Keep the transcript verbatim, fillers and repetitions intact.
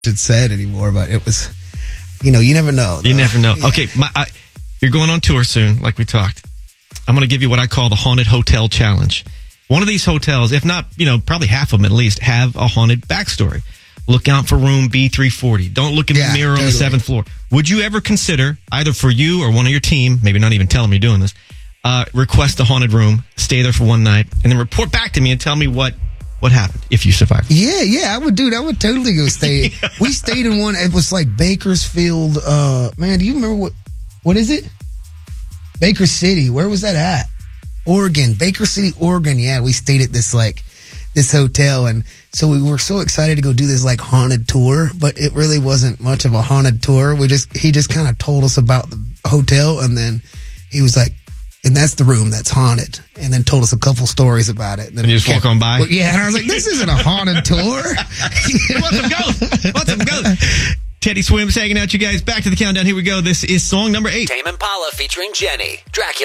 it said anymore, but it was, you know, you never know. Though. You never know. Yeah. Okay, my, I, you're going on tour soon, like we talked. I'm going to give you what I call the Haunted Hotel Challenge. One of these hotels, if not, you know, probably half of them at least, have a haunted backstory. Look out for room B three forty. Don't look in the yeah, mirror totally. on the seventh floor. Would you ever consider, either for you or one of your team, maybe not even tell them you're doing this, uh, request a haunted room, stay there for one night, and then report back to me and tell me what, what happened if you survived? Yeah, yeah, I would do that. I would totally go stay. yeah. We stayed in one, it was like Bakersfield. Uh, man, do you remember what, what is it? Baker City. Where was that at? Oregon. Baker City, Oregon. Yeah, we stayed at this, like, this hotel, and so we were so excited to go do this like haunted tour, but it really wasn't much of a haunted tour. We just he just kind of told us about the hotel, and then he was like, and that's the room that's haunted, and then told us a couple stories about it. And, then and you just kept, walk on by? well, yeah, and I was like, this isn't a haunted tour. What's some ghosts? What's some ghosts? Teddy Swims hanging out, you guys. Back to the countdown. Here we go. This is song number eight. Tame Impala featuring Jenny. Dracula.